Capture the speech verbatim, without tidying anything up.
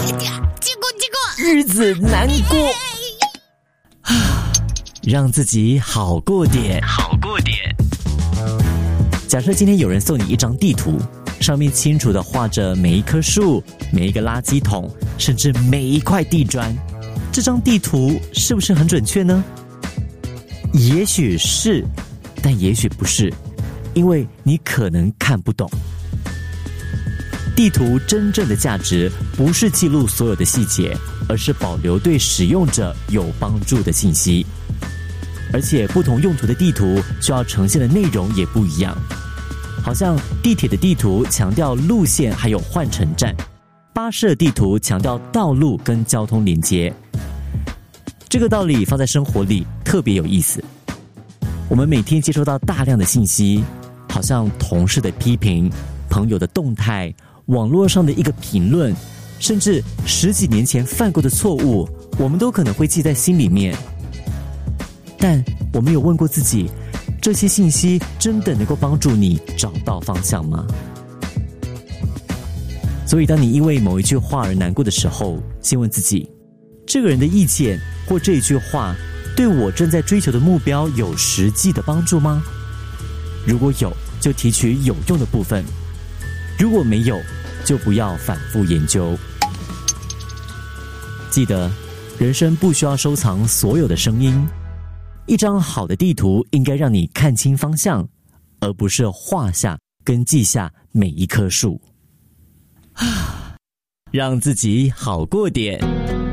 结果结果日子难过，让自己好过点，好过点。假设今天有人送你一张地图，上面清楚地画着每一棵树、每一个垃圾桶，甚至每一块地砖，这张地图是不是很准确呢？也许是，但也许不是，因为你可能看不懂。地图真正的价值不是记录所有的细节，而是保留对使用者有帮助的信息。而且不同用途的地图需要呈现的内容也不一样。好像地铁的地图强调路线还有换乘站，巴士的地图强调道路跟交通连接。这个道理放在生活里特别有意思。我们每天接收到大量的信息，好像同事的批评、朋友的动态、网络上的一个评论，甚至十几年前犯过的错误，我们都可能会记在心里面。但我们有问过自己，这些信息真的能够帮助你找到方向吗？所以当你因为某一句话而难过的时候，先问自己，这个人的意见或这一句话对我正在追求的目标有实际的帮助吗？如果有，就提取有用的部分；如果没有，就不要反复研究。记得，人生不需要收藏所有的声音。一张好的地图应该让你看清方向，而不是画下跟记下每一棵树。让自己好过点。